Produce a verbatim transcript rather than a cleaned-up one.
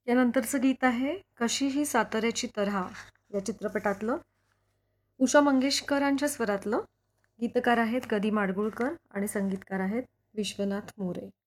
यानंतरचं गीत आहे कशी ही साताऱ्याची तऱ्हा या चित्रपटातलं, उषा मंगेशकरांच्या स्वरातलं. गीतकार आहेत ग दी माडगूळकर आणि संगीतकार आहेत विश्वनाथ मोरे.